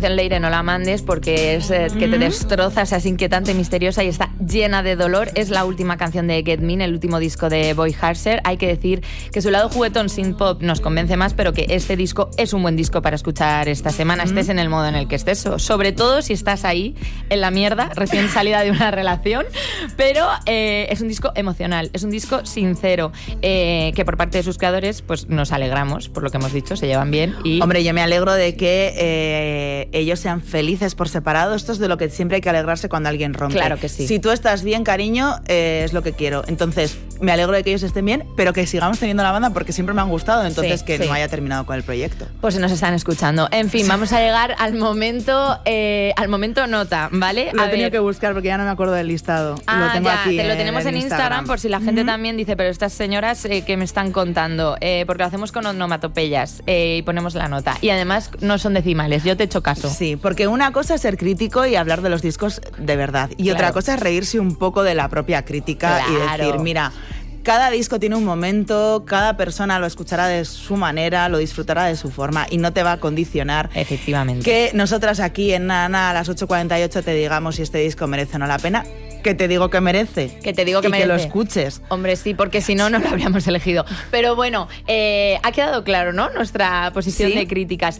canción Leire no la mandes porque es que te destroza, es inquietante, misteriosa y está llena de dolor. Es la última canción de Get Mean, el último disco de Boy Harsher. Hay que decir que su lado juguetón synth pop nos convence más, pero que este disco es un buen disco para escuchar esta semana, estés en el modo en el que estés, sobre todo si estás ahí en la mierda, recién salida de una relación, pero es un disco emocional, es un disco sincero, que por parte de sus creadores pues nos alegramos por lo que hemos dicho, se llevan bien y... Hombre, yo me alegro de que ellos sean felices por separado. Esto es de lo que siempre hay que alegrarse cuando alguien rompe. Claro que sí. Si tú estás bien, cariño, es lo que quiero. Entonces, me alegro de que ellos estén bien, pero que sigamos teniendo la banda porque siempre me han gustado, entonces que no haya terminado con el proyecto. Pues nos están escuchando. En fin, vamos a llegar al momento nota, ¿vale? Lo he tenido que buscar porque ya no me acuerdo del listado. Lo tengo aquí. Te lo tenemos en Instagram por si la gente también dice, pero estas señoras que me están contando, porque lo hacemos con onomatopeyas y ponemos la nota. Y además no son decimales, yo te echo caso. Sí, porque una cosa es ser crítico y hablar de los discos de verdad. Y otra cosa es reírse un poco de la propia crítica y decir, mira, cada disco tiene un momento, cada persona lo escuchará de su manera, lo disfrutará de su forma y no te va a condicionar. Efectivamente. Que nosotras aquí en Nana a las 8:48 te digamos si este disco merece o no la pena. Que te digo que merece. Que te digo que merece. Que lo escuches. Hombre, sí, porque si no, no lo habríamos elegido. Pero bueno, ha quedado claro, ¿no? Nuestra posición de críticas.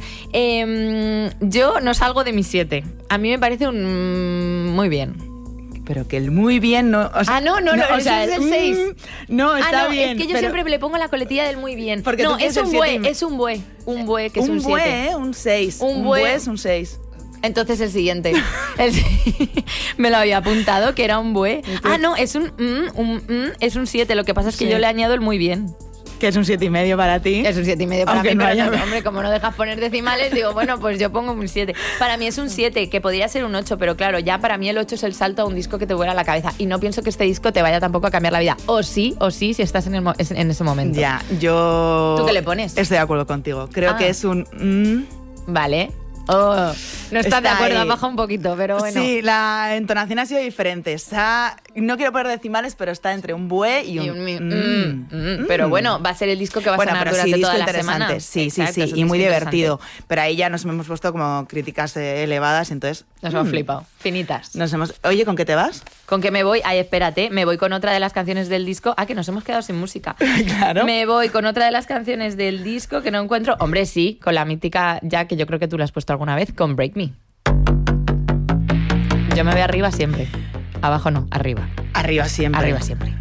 Yo no salgo de mi 7. A mí me parece muy bien. Pero que el muy bien no... O sea, no, o sea, es el 6. No, está bien. Es que yo siempre le pongo la coletilla del muy bien. Porque no, es un buey, es un buey. Un buey que es un 7. Un 6. Un buey es un 6. Entonces el siguiente. Me lo había apuntado, que era un buey. No, es es un 7. Lo que pasa es que yo le añado el muy bien. Que es un 7,5 para ti. Es un 7,5 para aunque mí, no pero hombre, como no dejas poner decimales, digo, bueno, pues yo pongo un 7. Para mí es un 7, que podría ser un 8, pero claro, ya para mí el 8 es el salto a un disco que te vuela la cabeza. Y no pienso que este disco te vaya tampoco a cambiar la vida. O sí, si estás en ese momento. Ya, yo... ¿Tú qué le pones? Estoy de acuerdo contigo. Creo que es un... Vale. No estás de acuerdo, baja un poquito, pero bueno. Sí, la entonación ha sido diferente. No quiero poner decimales, pero está entre un bue y un... Pero bueno, va a ser el disco que va a sonar durante toda la semana. Sí, y muy divertido. Pero ahí ya nos hemos puesto como críticas elevadas, entonces... Nos hemos flipado, finitas. Oye, ¿con qué te vas? ¿Con qué me voy? Ay, espérate, me voy con otra de las canciones del disco. Que nos hemos quedado sin música. Claro. Me voy con otra de las canciones del disco que no encuentro. Hombre, sí, con la mítica, ya que yo creo que tú la has puesto alguna vez, con Break Me. Yo me voy arriba siempre. Abajo no, arriba. Arriba siempre. Arriba siempre.